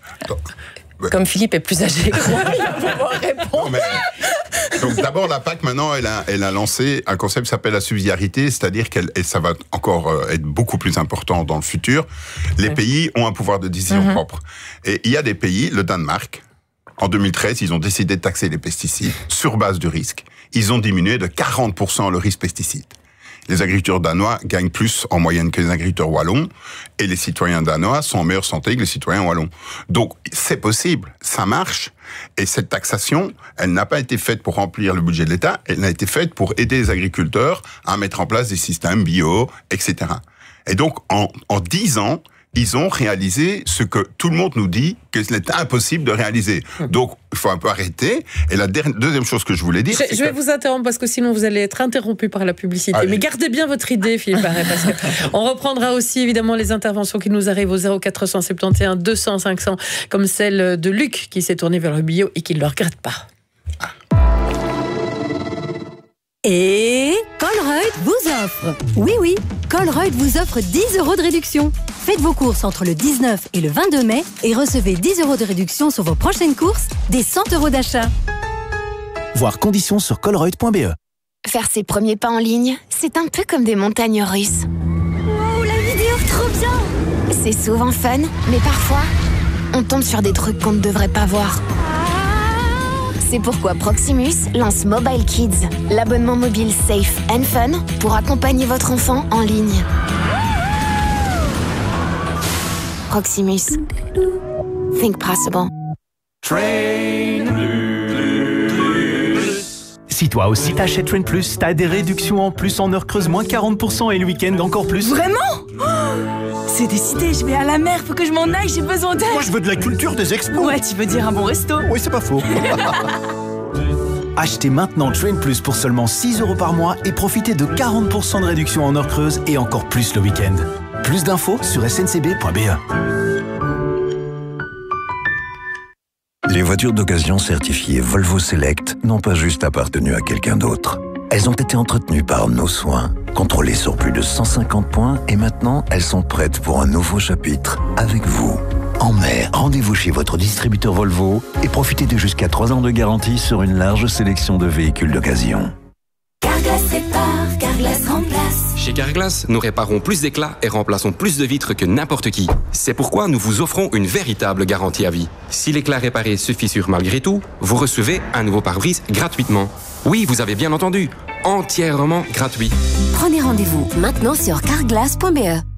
Comme Philippe est plus âgé que moi, il va pouvoir répondre. Non, mais... Donc d'abord, la P A C, maintenant, elle a, elle a lancé un concept qui s'appelle la subsidiarité, c'est-à-dire qu'elle, et ça va encore être beaucoup plus important dans le futur, les pays ont un pouvoir de décision mm-hmm. propre. Et il y a des pays, le Danemark, en deux mille treize, ils ont décidé de taxer les pesticides sur base du risque. Ils ont diminué de quarante pour cent le risque pesticide. Les agriculteurs danois gagnent plus en moyenne que les agriculteurs wallons, et les citoyens danois sont en meilleure santé que les citoyens wallons. Donc, c'est possible, ça marche, et cette taxation, elle n'a pas été faite pour remplir le budget de l'État, elle a été faite pour aider les agriculteurs à mettre en place des systèmes bio, et cetera. Et donc, en, en dix ans, ils ont réalisé ce que tout le monde nous dit que ce n'est impossible de réaliser. Donc, il faut un peu arrêter. Et la dernière, deuxième chose que je voulais dire... Je, c'est je vais que... vous interrompre parce que sinon vous allez être interrompu par la publicité. Allez. Mais gardez bien votre idée, Philippe Barret, parce qu'on reprendra aussi évidemment les interventions qui nous arrivent au zéro quatre cent soixante et onze deux cents cinq cents, comme celle de Luc qui s'est tourné vers le bio et qui ne le regrette pas. Ah. Et Colruyt vous offre. Oui, oui, Colruyt vous offre dix euros de réduction. Faites vos courses entre le dix-neuf et le vingt-deux mai et recevez dix euros de réduction sur vos prochaines courses, des cent euros d'achat. Voir conditions sur colruyt point b e. Faire ses premiers pas en ligne, c'est un peu comme des montagnes russes. Wow, la vidéo, trop bien! C'est souvent fun, mais parfois, on tombe sur des trucs qu'on ne devrait pas voir. C'est pourquoi Proximus lance Mobile Kids, l'abonnement mobile safe and fun pour accompagner votre enfant en ligne. Proximus. Think possible. Train Si toi aussi t'achètes Train Plus, t'as des réductions en plus en heure creuse, moins quarante pour cent et le week-end encore plus. Vraiment? Oh, c'est décidé, je vais à la mer, faut que je m'en aille, j'ai besoin d'aide. Moi je veux de la culture des expos. Ouais, tu veux dire un bon resto? Oui, c'est pas faux. Achetez maintenant Train Plus pour seulement six euros par mois et profitez de quarante pour cent de réduction en heure creuse et encore plus le week-end. Plus d'infos sur s n c b point b e. Les voitures d'occasion certifiées Volvo Select n'ont pas juste appartenu à quelqu'un d'autre. Elles ont été entretenues par nos soins, contrôlées sur plus de cent cinquante points et maintenant elles sont prêtes pour un nouveau chapitre avec vous. En mai, rendez-vous chez votre distributeur Volvo et profitez de jusqu'à trois ans de garantie sur une large sélection de véhicules d'occasion. Carglass répare, Carglass remplace. Chez Carglass, nous réparons plus d'éclats et remplaçons plus de vitres que n'importe qui. C'est pourquoi nous vous offrons une véritable garantie à vie. Si l'éclat réparé se fissure malgré tout, vous recevez un nouveau pare-brise gratuitement. Oui, vous avez bien entendu, entièrement gratuit. Prenez rendez-vous maintenant sur carglass point b e.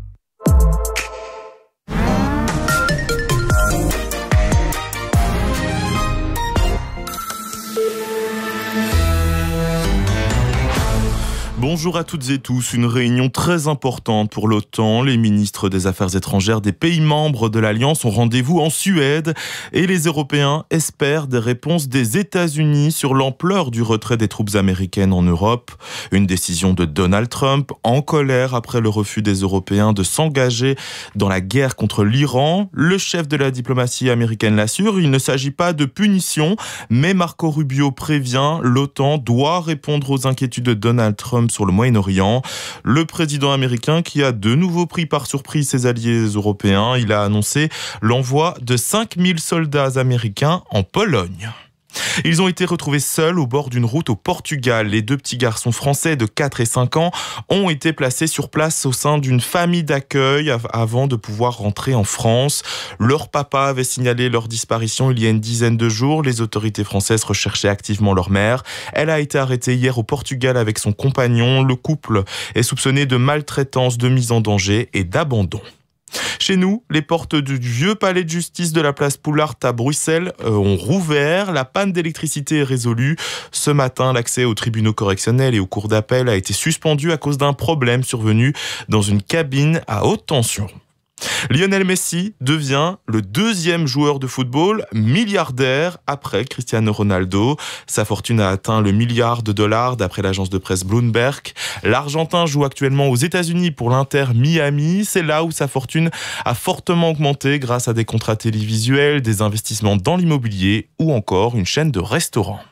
Bonjour à toutes et tous. Une réunion très importante pour l'OTAN. Les ministres des Affaires étrangères des pays membres de l'Alliance ont rendez-vous en Suède et les Européens espèrent des réponses des États-Unis sur l'ampleur du retrait des troupes américaines en Europe. Une décision de Donald Trump en colère après le refus des Européens de s'engager dans la guerre contre l'Iran. Le chef de la diplomatie américaine l'assure, il ne s'agit pas de punition, mais Marco Rubio prévient, l'OTAN doit répondre aux inquiétudes de Donald Trump sur le Moyen-Orient. Le président américain qui a de nouveau pris par surprise ses alliés européens, il a annoncé l'envoi de cinq mille soldats américains en Pologne. Ils ont été retrouvés seuls au bord d'une route au Portugal. Les deux petits garçons français de quatre et cinq ans ont été placés sur place au sein d'une famille d'accueil avant de pouvoir rentrer en France. Leur papa avait signalé leur disparition il y a une dizaine de jours. Les autorités françaises recherchaient activement leur mère. Elle a été arrêtée hier au Portugal avec son compagnon. Le couple est soupçonné de maltraitance, de mise en danger et d'abandon. Chez nous, les portes du vieux palais de justice de la place Poulart à Bruxelles euh, ont rouvert. La panne d'électricité est résolue. Ce matin, l'accès aux tribunaux correctionnels et aux cours d'appel a été suspendu à cause d'un problème survenu dans une cabine à haute tension. Lionel Messi devient le deuxième joueur de football milliardaire après Cristiano Ronaldo. Sa fortune a atteint le milliard de dollars d'après l'agence de presse Bloomberg. L'Argentin joue actuellement aux États-Unis pour l'Inter Miami. C'est là où sa fortune a fortement augmenté grâce à des contrats télévisuels, des investissements dans l'immobilier ou encore une chaîne de restaurants.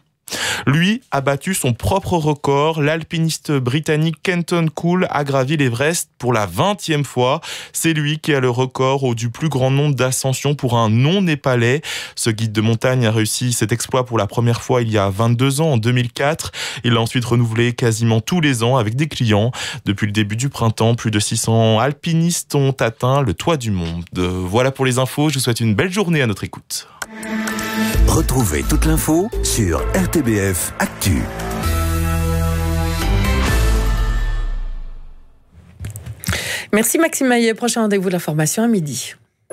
Lui a battu son propre record. L'alpiniste britannique Kenton Cool a gravi l'Everest pour la vingtième fois. C'est lui qui a le record au du plus grand nombre d'ascensions pour un non-népalais. Ce guide de montagne a réussi cet exploit pour la première fois il y a vingt-deux ans, en deux mille quatre. Il l'a ensuite renouvelé quasiment tous les ans avec des clients. Depuis le début du printemps, plus de six cents alpinistes ont atteint le toit du monde. Voilà pour les infos. Je vous souhaite une belle journée à notre écoute. Retrouvez toute l'info sur R T B F Actu. Merci Maxime Maillet. Prochain rendez-vous de l'information à midi.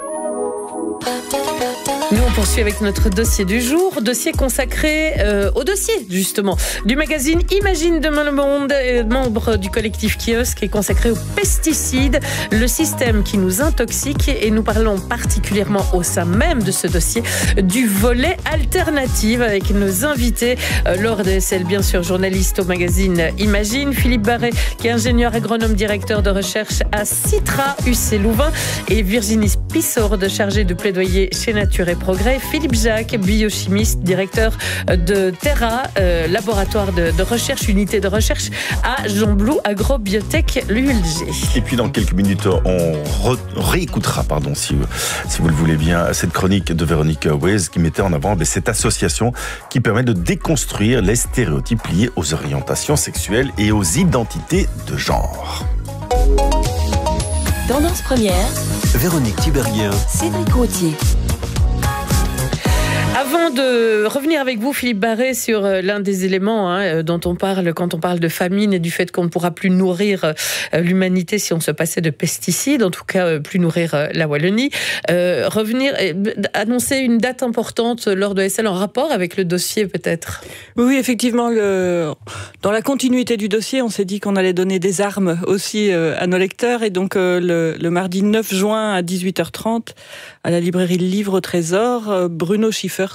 Nous, on poursuit avec notre dossier du jour, dossier consacré euh, au dossier, justement, du magazine Imagine Demain le Monde, euh, membre du collectif Kiosque, est consacré aux pesticides, le système qui nous intoxique, et nous parlons particulièrement au sein même de ce dossier du volet alternative avec nos invités, euh, Laure D S L, bien sûr, journaliste au magazine Imagine, Philippe Barret, qui est ingénieur agronome directeur de recherche à Citra U C Louvain, et Virginie Pissorde, chargée de plaidoyer chez Nature et Progrès, Philippe Jacques, biochimiste, directeur de Terra, euh, laboratoire de, de recherche, unité de recherche à Jean-Blou Agrobiotech, l'U L G. Et puis dans quelques minutes, on re- réécoutera, pardon, si, si vous le voulez bien, cette chronique de Véronique Weiss qui mettait en avant cette association qui permet de déconstruire les stéréotypes liés aux orientations sexuelles et aux identités de genre. Tendance première, Véronique Tiberghien, Cédric Routier. Avant de revenir avec vous, Philippe Barret, sur l'un des éléments hein, dont on parle quand on parle de famine et du fait qu'on ne pourra plus nourrir l'humanité si on se passait de pesticides, en tout cas plus nourrir la Wallonie, euh, revenir, annoncer une date importante lors de S L en rapport avec le dossier peut-être. Oui, effectivement, le... dans la continuité du dossier, on s'est dit qu'on allait donner des armes aussi euh, à nos lecteurs et donc euh, le, le mardi neuf juin à dix-huit heures trente à la librairie Le Livre au Trésor, euh, Bruno Schiffers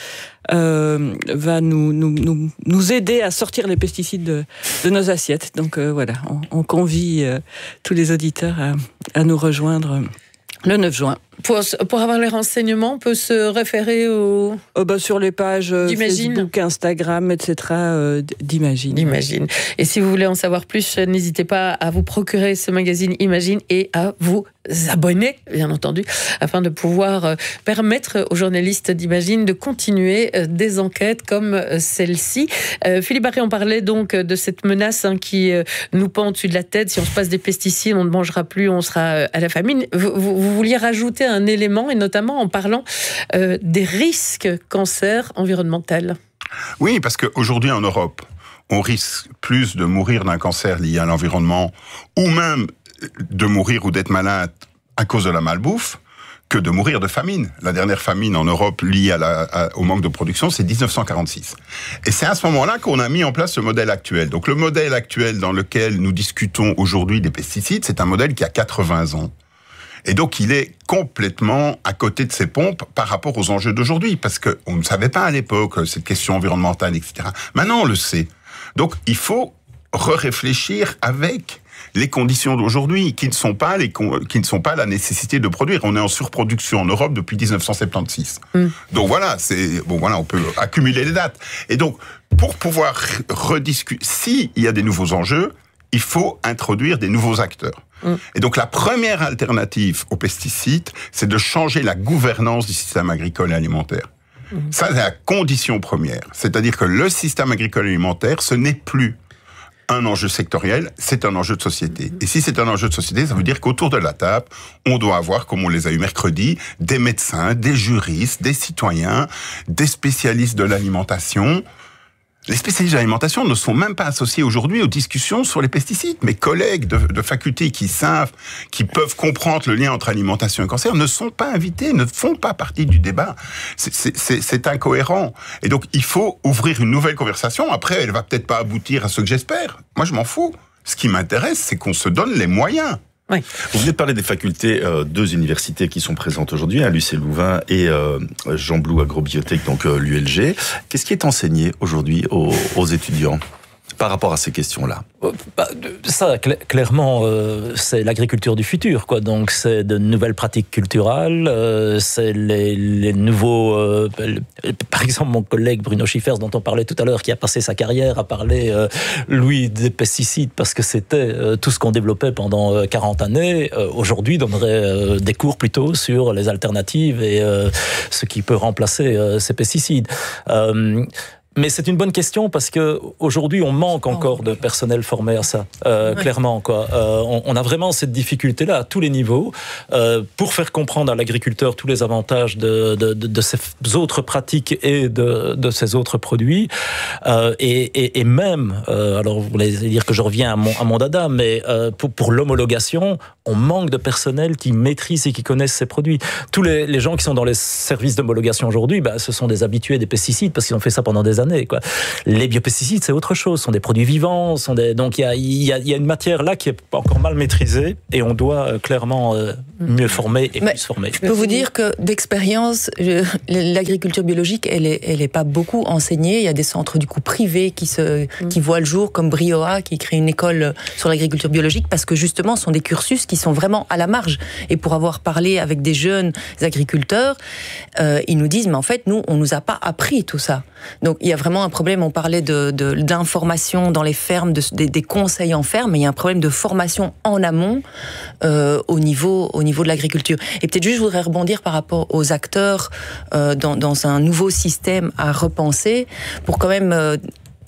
euh, va nous, nous, nous, nous aider à sortir les pesticides de, de nos assiettes. Donc euh, voilà, on, on convie euh, tous les auditeurs à, à nous rejoindre le neuf juin. Pour, pour avoir les renseignements, on peut se référer au... Oh bah sur les pages Facebook, Instagram, et cetera euh, d'Imagine. D'Imagine. Et si vous voulez en savoir plus, n'hésitez pas à vous procurer ce magazine Imagine et à vous abonner, bien entendu, afin de pouvoir euh, permettre aux journalistes d'Imagine de continuer euh, des enquêtes comme euh, celle-ci. Euh, Philippe Barret, on parlait donc de cette menace hein, qui euh, nous pend au-dessus de la tête. Si on se passe des pesticides, on ne mangera plus, on sera euh, à la famine. Vous, vous, vous vouliez rajouter un élément, et notamment en parlant euh, des risques cancer environnemental. Oui, parce qu'aujourd'hui en Europe, on risque plus de mourir d'un cancer lié à l'environnement, ou même de mourir ou d'être malade à cause de la malbouffe, que de mourir de famine. La dernière famine en Europe liée à la, à, au manque de production, c'est dix-neuf cent quarante-six. Et c'est à ce moment-là qu'on a mis en place le modèle actuel. Donc le modèle actuel dans lequel nous discutons aujourd'hui des pesticides, c'est un modèle qui a quatre-vingts ans. Et donc, il est complètement à côté de ses pompes par rapport aux enjeux d'aujourd'hui, parce qu'on ne savait pas à l'époque cette question environnementale, et cetera. Maintenant, on le sait. Donc, il faut re-réfléchir avec les conditions d'aujourd'hui, qui ne sont pas les qui ne sont pas la nécessité de produire. On est en surproduction en Europe depuis dix-neuf cent soixante-seize. Mm. Donc voilà, c'est bon voilà, on peut accumuler les dates. Et donc, pour pouvoir rediscuter, s'il y a des nouveaux enjeux, il faut introduire des nouveaux acteurs. Mmh. Et donc la première alternative aux pesticides, c'est de changer la gouvernance du système agricole et alimentaire. Mmh. Ça, c'est la condition première. C'est-à-dire que le système agricole et alimentaire, ce n'est plus un enjeu sectoriel, c'est un enjeu de société. Mmh. Et si c'est un enjeu de société, ça veut dire qu'autour de la table, on doit avoir, comme on les a eu mercredi, des médecins, des juristes, des citoyens, des spécialistes de l'alimentation. Les spécialistes de l'alimentation ne sont même pas associés aujourd'hui aux discussions sur les pesticides. Mes collègues de, de faculté qui savent, qui peuvent comprendre le lien entre alimentation et cancer ne sont pas invités, ne font pas partie du débat. C'est, c'est, c'est, c'est incohérent. Et donc, il faut ouvrir une nouvelle conversation. Après, elle va peut-être pas aboutir à ce que j'espère. Moi, je m'en fous. Ce qui m'intéresse, c'est qu'on se donne les moyens. Oui. Vous venez de parler des facultés, euh, deux universités qui sont présentes aujourd'hui, hein, l'U C Louvain et euh, Jean Blou Agrobiotech, donc euh, l'U L G. Qu'est-ce qui est enseigné aujourd'hui aux, aux étudiants par rapport à ces questions-là? Bah, ça, cl- clairement, euh, c'est l'agriculture du futur, quoi. Donc, c'est de nouvelles pratiques culturelles, euh, c'est les, les nouveaux... Euh, par exemple, mon collègue Bruno Schiffers, dont on parlait tout à l'heure, qui a passé sa carrière à parler, euh, lui, des pesticides, parce que c'était euh, tout ce qu'on développait pendant euh, quarante années, euh, aujourd'hui donnerait euh, des cours plutôt sur les alternatives et euh, ce qui peut remplacer euh, ces pesticides. Euh, Mais c'est une bonne question parce que aujourd'hui on manque encore de personnel formé à ça, euh, oui. clairement quoi. Euh, on, on a vraiment cette difficulté-là à tous les niveaux euh, pour faire comprendre à l'agriculteur tous les avantages de, de, de, de ces autres pratiques et de, de ces autres produits. Euh, et, et, et même, euh, alors vous voulez dire que je reviens à mon, à mon dada, mais euh, pour, pour l'homologation, on manque de personnel qui maîtrise et qui connaissent ces produits. Tous les, les gens qui sont dans les services d'homologation aujourd'hui, bah, ce sont des habitués des pesticides parce qu'ils ont fait ça pendant des années. Quoi. Les biopesticides, c'est autre chose, ce sont des produits vivants, sont des... donc il y a, y, a, y a une matière là qui est encore mal maîtrisée et on doit euh, clairement euh, mieux former et Mais plus former. Je peux vous dire que d'expérience, je, l'agriculture biologique, elle est, elle est pas beaucoup enseignée. Il y a des centres du coup privés qui se, mmh. qui voient le jour, comme Brioa, qui crée une école sur l'agriculture biologique, parce que justement, ce sont des cursus qui sont vraiment à la marge. Et pour avoir parlé avec des jeunes agriculteurs, euh, ils nous disent, mais en fait, nous, on nous a pas appris tout ça. Donc il y a vraiment un problème, on parlait de, de, d'information dans les fermes, de, des, des conseils en ferme, mais il y a un problème de formation en amont euh, au, niveau, au niveau de l'agriculture. Et peut-être juste, je voudrais rebondir par rapport aux acteurs euh, dans, dans un nouveau système à repenser, pour quand même... Euh,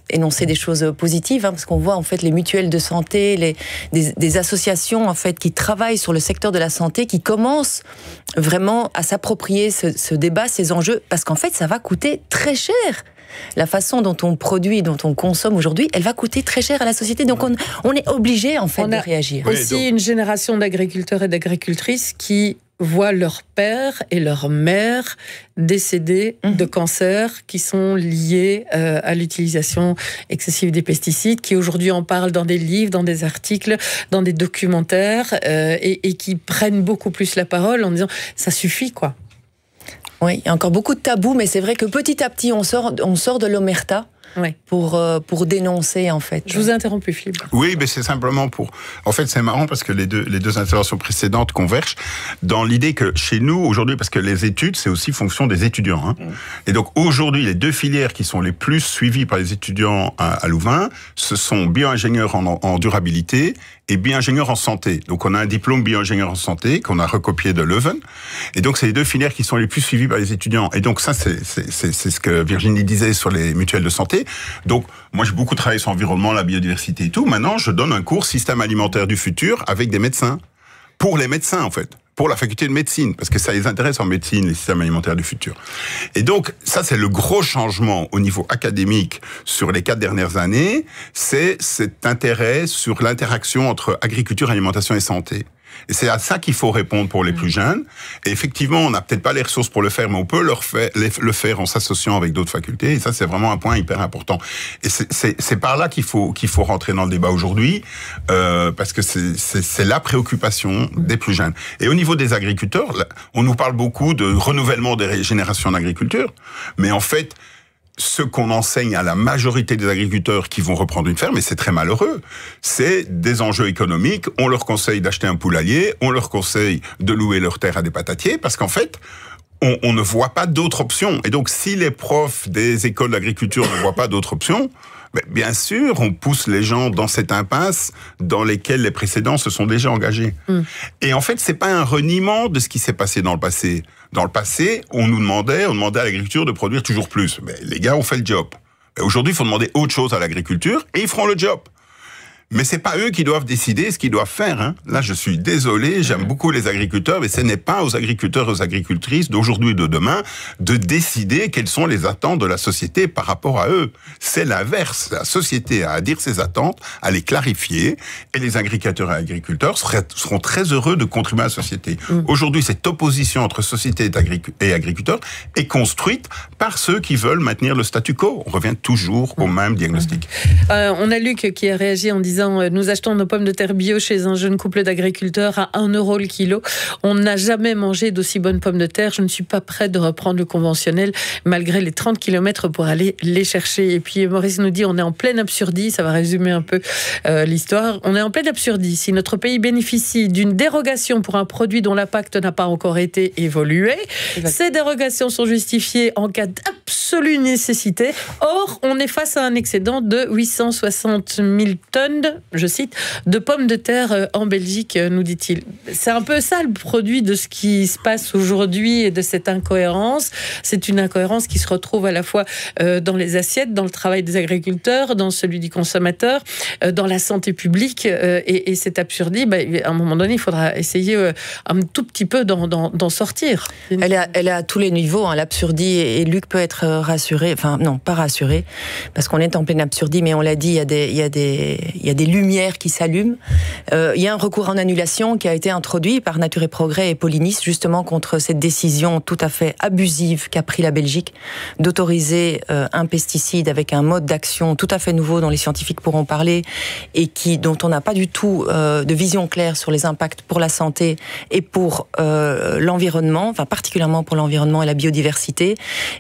énoncer des choses positives, hein, parce qu'on voit en fait les mutuelles de santé, les, des, des associations en fait qui travaillent sur le secteur de la santé, qui commencent vraiment à s'approprier ce, ce débat, ces enjeux, parce qu'en fait ça va coûter très cher. La façon dont on produit, dont on consomme aujourd'hui, elle va coûter très cher à la société. Donc on, on est obligé en fait on de a réagir. Aussi oui, donc... une génération d'agriculteurs et d'agricultrices qui voient leur père et leur mère décédés mmh. de cancers qui sont liés euh, à l'utilisation excessive des pesticides, qui aujourd'hui en parlent dans des livres, dans des articles, dans des documentaires, euh, et, et qui prennent beaucoup plus la parole en disant ça suffit quoi. Oui, il y a encore beaucoup de tabous, mais c'est vrai que petit à petit, on sort, on sort de l'omerta oui. pour, euh, pour dénoncer, en fait. Je vous ai interrompu, Philippe. Oui, mais c'est simplement pour... En fait, c'est marrant parce que les deux, les deux interventions précédentes convergent dans l'idée que chez nous, aujourd'hui, parce que les études, c'est aussi fonction des étudiants. Hein. Mmh. Et donc, aujourd'hui, les deux filières qui sont les plus suivies par les étudiants à, à Louvain, ce sont bio-ingénieurs en, en durabilité et bio-ingénieur en santé. Donc, on a un diplôme bio-ingénieur en santé qu'on a recopié de Leuven. Et donc, c'est les deux filières qui sont les plus suivies par les étudiants. Et donc, ça, c'est, c'est, c'est, c'est ce que Virginie disait sur les mutuelles de santé. Donc, moi, j'ai beaucoup travaillé sur l'environnement, la biodiversité et tout. Maintenant, je donne un cours système alimentaire du futur avec des médecins. Pour les médecins, en fait. Pour la faculté de médecine, parce que ça les intéresse en médecine, les systèmes alimentaires du futur. Et donc, ça, c'est le gros changement au niveau académique sur les quatre dernières années, c'est cet intérêt sur l'interaction entre agriculture, alimentation et santé. Et c'est à ça qu'il faut répondre pour les plus jeunes. Et effectivement, on n'a peut-être pas les ressources pour le faire, mais on peut leur faire, le faire en s'associant avec d'autres facultés. Et ça, c'est vraiment un point hyper important. Et c'est, c'est, c'est par là qu'il faut, qu'il faut rentrer dans le débat aujourd'hui, euh, parce que c'est, c'est, c'est la préoccupation des plus jeunes. Et au niveau des agriculteurs, on nous parle beaucoup de renouvellement des générations d'agriculture, mais en fait, ce qu'on enseigne à la majorité des agriculteurs qui vont reprendre une ferme, et c'est très malheureux, c'est des enjeux économiques. On leur conseille d'acheter un poulailler, on leur conseille de louer leur terre à des patatiers, parce qu'en fait, on, on ne voit pas d'autres options. Et donc, si les profs des écoles d'agriculture ne voient pas d'autres options, ben, bien sûr, on pousse les gens dans cette impasse dans lesquelles les précédents se sont déjà engagés. Mm. Et en fait, c'est pas un reniement de ce qui s'est passé dans le passé. Dans le passé, on nous demandait, on demandait à l'agriculture de produire toujours plus. Mais les gars ont fait le job. Et aujourd'hui, il faut demander autre chose à l'agriculture et ils feront le job. Mais c'est pas eux qui doivent décider ce qu'ils doivent faire. Hein. Là, je suis désolé, j'aime beaucoup les agriculteurs, mais ce n'est pas aux agriculteurs et aux agricultrices d'aujourd'hui et de demain de décider quelles sont les attentes de la société par rapport à eux. C'est l'inverse. La société a à dire ses attentes, à les clarifier, et les agriculteurs et agriculteurs seraient, seront très heureux de contribuer à la société. Mmh. Aujourd'hui, cette opposition entre société et agriculteurs est construite par ceux qui veulent maintenir le statu quo. On revient toujours au même diagnostic. Euh, on a Luc qui a réagi en disant nous achetons nos pommes de terre bio chez un jeune couple d'agriculteurs à un euro le kilo. On n'a jamais mangé d'aussi bonnes pommes de terre. Je ne suis pas prête de reprendre le conventionnel malgré les trente kilomètres pour aller les chercher. Et puis Maurice nous dit on est en pleine absurdie. Ça va résumer un peu euh, l'histoire. On est en pleine absurdie. Si notre pays bénéficie d'une dérogation pour un produit dont l'impact n'a pas encore été évolué, exact. Ces dérogations sont justifiées en cas d'absolue nécessité. Or, on est face à un excédent de huit cent soixante mille tonnes je cite, de pommes de terre en Belgique, nous dit-il. C'est un peu ça le produit de ce qui se passe aujourd'hui et de cette incohérence. C'est une incohérence qui se retrouve à la fois dans les assiettes, dans le travail des agriculteurs, dans celui du consommateur, dans la santé publique. Et, et cette absurdie, bah, à un moment donné, il faudra essayer un tout petit peu d'en, d'en, d'en sortir. Elle est, à, elle est à tous les niveaux, hein, l'absurdie, et Luc peut être rassuré, enfin non, pas rassuré, parce qu'on est en pleine absurdie, mais on l'a dit, il y a des, il y a des, il y a des lumières qui s'allument. Euh, il y a un recours en annulation qui a été introduit par Nature et Progrès et Polynis, justement contre cette décision tout à fait abusive qu'a pris la Belgique d'autoriser euh, un pesticide avec un mode d'action tout à fait nouveau dont les scientifiques pourront parler et qui, dont on n'a pas du tout euh, de vision claire sur les impacts pour la santé et pour euh, l'environnement, enfin particulièrement pour l'environnement et la biodiversité.